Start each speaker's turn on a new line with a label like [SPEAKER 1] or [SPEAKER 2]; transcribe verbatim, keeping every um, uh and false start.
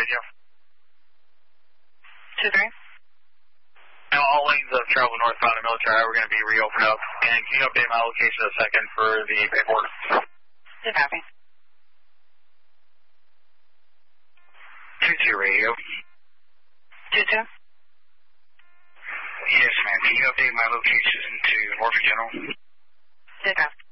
[SPEAKER 1] radio.
[SPEAKER 2] two three.
[SPEAKER 1] Now, all lanes of travel northbound to Military Highway are going to be reopened up. And can you update my location in a second for the paperwork?
[SPEAKER 2] two copy.
[SPEAKER 1] two two radio.
[SPEAKER 2] two two.
[SPEAKER 1] Yes, ma'am. Can you update my location to Norfolk General?
[SPEAKER 2] two copy.